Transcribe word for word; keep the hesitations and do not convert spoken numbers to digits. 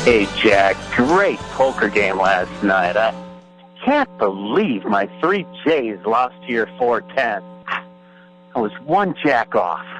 Hey, Jack, great poker game last night. I can't believe my three J's lost to your four ten. I was one jack off.